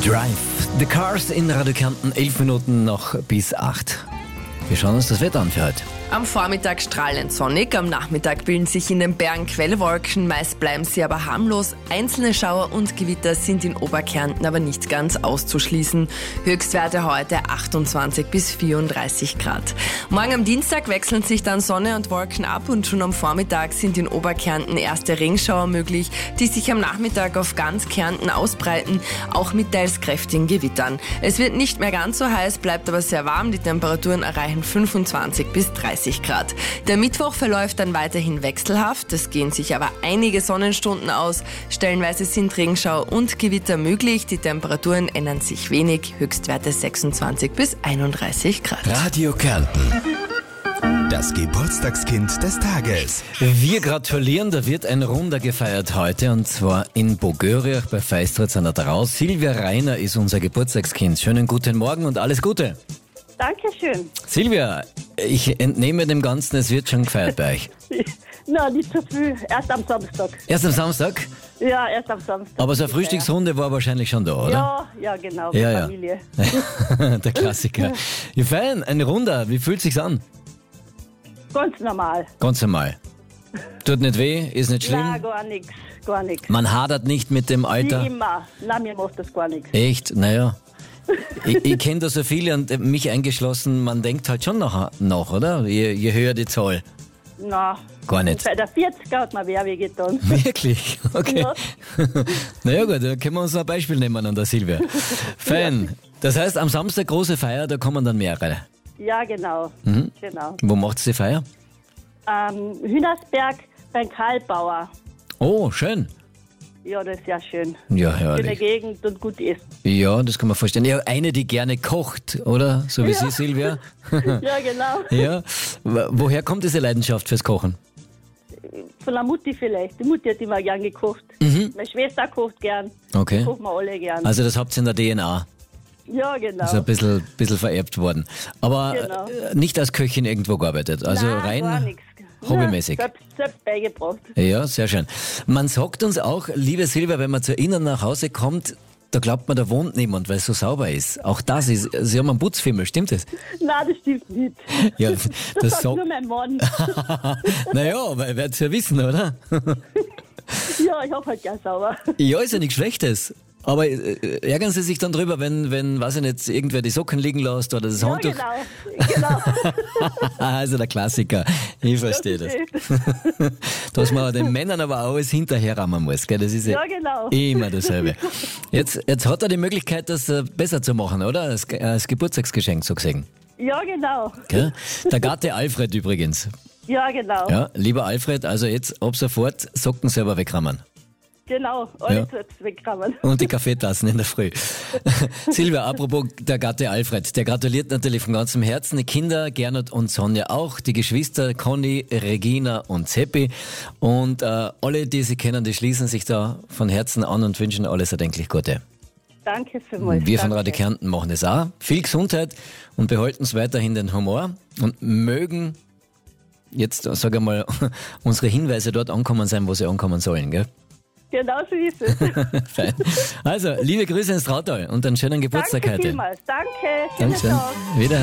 Drive. The Cars in Radio Kärnten, 11 Minuten noch bis 8. Wir schauen uns das Wetter an für heute. Am Vormittag strahlend sonnig, am Nachmittag bilden sich in den Bergen Quellwolken, meist bleiben sie aber harmlos. Einzelne Schauer und Gewitter sind in Oberkärnten aber nicht ganz auszuschließen. Höchstwerte heute 28 bis 34 Grad. Morgen am Dienstag wechseln sich dann Sonne und Wolken ab und schon am Vormittag sind in Oberkärnten erste Regenschauer möglich, die sich am Nachmittag auf ganz Kärnten ausbreiten, auch mit teils kräftigen Gewittern. Es wird nicht mehr ganz so heiß, bleibt aber sehr warm, die Temperaturen erreichen 25 bis 30 Grad. Der Mittwoch verläuft dann weiterhin wechselhaft, es gehen sich aber einige Sonnenstunden aus, stellenweise sind Regenschauer und Gewitter möglich, die Temperaturen ändern sich wenig, Höchstwerte 26 bis 31 Grad. Radio Kärnten. Das Geburtstagskind des Tages. Wir gratulieren, da wird ein Runder gefeiert heute und zwar in Bogöriach bei Feistritz an der Drau. Silvia Reiner ist unser Geburtstagskind. Schönen guten Morgen und alles Gute. Dankeschön. Silvia, ich entnehme dem Ganzen, es wird schon gefeiert bei euch. Nein, nicht so viel. Erst am Samstag. Erst am Samstag? Ja, erst am Samstag. Aber so eine Frühstücksrunde war wahrscheinlich schon da, oder? Ja, genau. Mit Ja. Familie. Der Klassiker. Wir feiern eine Runde. Wie fühlt sich's an? Ganz normal. Ganz normal. Tut nicht weh, ist nicht schlimm. Nein, gar nichts. Gar nichts. Man hadert nicht mit dem Wie Alter. immer. Nein, mir macht das gar nichts. Echt? Naja. Ich kenne da so viele und mich eingeschlossen, man denkt halt schon nach, oder? Je höher die Zahl. Nein. Gar nicht. Bei der 40er hat mir wer wehgetan. Wirklich? Okay. Ja. Naja gut, dann können wir uns ein Beispiel nehmen an der Silvia. Fein. Das heißt, am Samstag große Feier, da kommen dann mehrere. Ja, genau. Genau. Wo macht's die Feier? Hühnersberg beim Karlbauer. Oh, schön. Ja, das ist ja schön. Ja, In der herrlich. Gegend und gut essen. Ja, das kann man vorstellen. Ja, eine, die gerne kocht, oder? So wie Sie, Silvia. Ja, genau. Ja. Woher kommt diese Leidenschaft fürs Kochen? Von der Mutti vielleicht. Die Mutti hat immer gern gekocht. Meine Schwester kocht gern. Okay. Kochen wir alle gern. Also das habt ihr in der DNA. Ja, genau. Ist ein bisschen vererbt worden. Aber Genau. nicht als Köchin irgendwo gearbeitet. Also Nein, gar rein nichts. hobbymäßig. Ja, selbst beigebracht. Ja, sehr schön. Man sagt uns auch, liebe Silvia, wenn man zu Ihnen nach Hause kommt, da glaubt man, da wohnt niemand, weil es so sauber ist. Auch das ist, Sie haben einen Putzfimmel, stimmt das? Nein, das stimmt nicht. Ja, Das sagt nur mein Mann. Naja, aber ihr werdet es ja wissen, oder? Ja, ich hab halt gern sauber. Ja, ist ja nichts Schlechtes. Aber ärgern Sie sich dann drüber, wenn weiß ich nicht, irgendwer die Socken liegen lässt oder das Ja, Handtuch? genau. Also der Klassiker. Ich verstehe das. Dass man den Männern aber auch alles hinterherrammen muss, gell? Das ist Ja, genau. immer dasselbe. Jetzt hat er die Möglichkeit, das besser zu machen, oder? Als Geburtstagsgeschenk so gesehen. Ja, genau. Gell? Der Gatte Alfred übrigens. Ja, genau. Ja, lieber Alfred, also jetzt ab sofort Socken selber wegrammen. Genau. Alles jetzt wegkramen. Und die Kaffeetassen in der Früh. Silvia, apropos der Gatte Alfred, der gratuliert natürlich von ganzem Herzen. Die Kinder, Gernot und Sonja auch, die Geschwister Conny, Regina und Seppi. Und alle, die sie kennen, die schließen sich da von Herzen an und wünschen alles erdenklich Gute. Danke vielmals. Wir von Danke. Radio Kärnten machen das auch. Viel Gesundheit und behalten uns weiterhin den Humor und mögen, jetzt sage ich mal, unsere Hinweise dort ankommen sein, wo sie ankommen sollen, gell? Genau so ist es. Fein. Also, liebe Grüße ins Trautal und einen schönen Geburtstag Danke heute. vielmals. Danke. Schönen Dankeschön. Tag. Wieder.